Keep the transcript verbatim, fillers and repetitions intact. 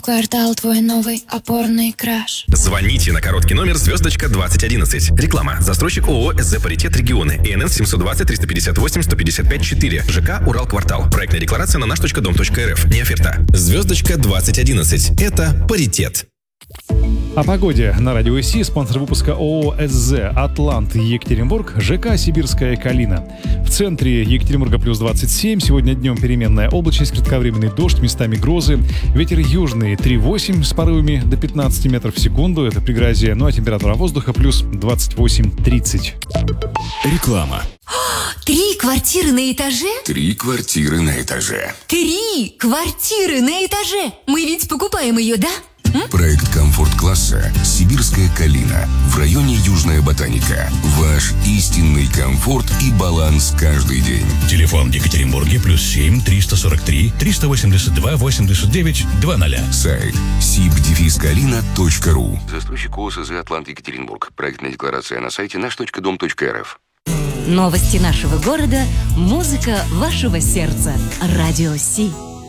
Квартал твой новый опорный краш. Звоните на короткий номер звездочка двадцать одиннадцать. Реклама. Застройщик ООО СЗ «Паритет Регионы». ИНН семьсот двадцать триста пятьдесят восемь сто пятьдесят пять четыре. ЖК «Урал-Квартал». Проектная декларация на наш точка дом точка эр эф. Не оферта. Звездочка двадцать одиннадцать. Это «Паритет». О погоде на радио ИСИ. Спонсор выпуска ООО СЗ «Атлант» Екатеринбург, ЖК «Сибирская Калина». В центре Екатеринбурга плюс двадцать семь. Сегодня днем переменная облачность, кратковременный дождь, местами грозы. Ветер южный три восемь с порывами до пятнадцати метров в секунду. Это пригрозие. Ну а температура воздуха плюс двадцать восемь тридцать. Реклама. Три квартиры на этаже? Три квартиры на этаже. Три квартиры на этаже! Мы ведь покупаем ее, да? М? Проект комфорт-класса «Сибирская Калина» в районе Южная Ботаника. Ваш истинный комфорт и баланс каждый день. Телефон в Екатеринбурге плюс семь триста сорок три триста восемьдесят два восемьдесят девять двадцать. Сайт сиб дефис калина точка ру. Застройщик ООО СЗ «Атлант» Екатеринбург. Проектная декларация на сайте наш точка дом точка эр эф. Новости нашего города, музыка вашего сердца. Радио Си.